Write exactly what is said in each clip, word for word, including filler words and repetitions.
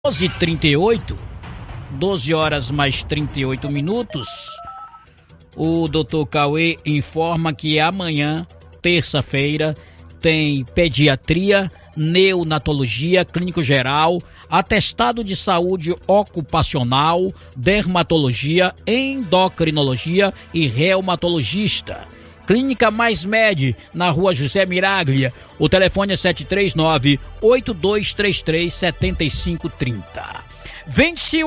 doze e trinta e oito, doze horas mais trinta e oito minutos, o doutor Cauê informa que amanhã, terça-feira, tem pediatria, neonatologia, clínico geral, atestado de saúde ocupacional, dermatologia, endocrinologia e reumatologista. Clínica Mais Med, na rua José Miraglia. O telefone é sete três nove, oito dois três três, sete cinco três zero. Vende-se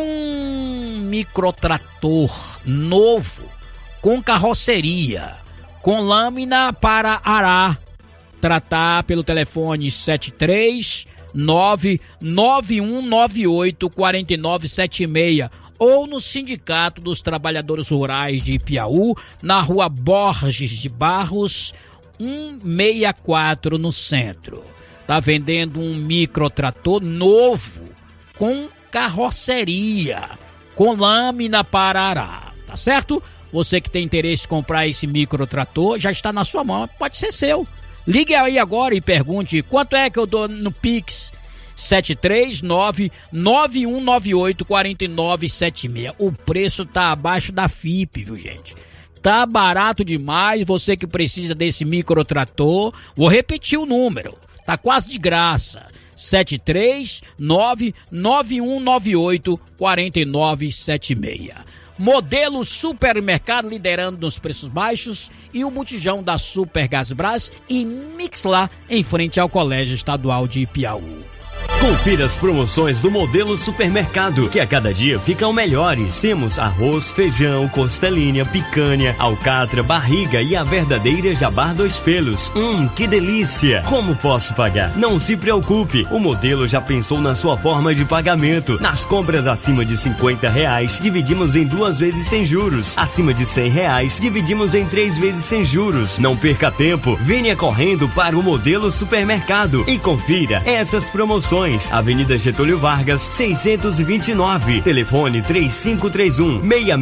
um microtrator novo, com carroceria, com lâmina para arar. Tratar pelo telefone sete três nove, nove um nove oito, quatro nove sete seis ou no Sindicato dos Trabalhadores Rurais de Piauí, na rua Borges de Barros, cento e sessenta e quatro, no centro. Tá vendendo um microtrator novo, com carroceria, com lâmina para arar, tá certo? Você que tem interesse em comprar esse microtrator, já está na sua mão, pode ser seu. Ligue aí agora e pergunte quanto é que eu dou no Pix. sete três nove, nove um nove oito, quatro nove sete seis. O preço tá abaixo da F I P, viu, gente? Tá barato demais. Você que precisa desse microtrator, vou repetir o número, tá quase de graça. sete três nove, nove um nove oito, quatro nove sete seis. Modelo Supermercado, liderando nos preços baixos, e o botijão da Super Gasbras e Mixlar, em frente ao Colégio Estadual de Piauí. Confira as promoções do Modelo Supermercado, que a cada dia ficam melhores. Temos arroz, feijão, costelinha, picanha, alcatra, barriga e a verdadeira Jabar dois pelos. Hum, que delícia! Como posso pagar? Não se preocupe, o Modelo já pensou na sua forma de pagamento. Nas compras acima de cinquenta reais, dividimos em duas vezes sem juros. Acima de cem reais, dividimos em três vezes sem juros. Não perca tempo, venha correndo para o Modelo Supermercado e confira essas promoções. Avenida Getúlio Vargas, seiscentos e vinte e nove. Telefone três cinco três um, seis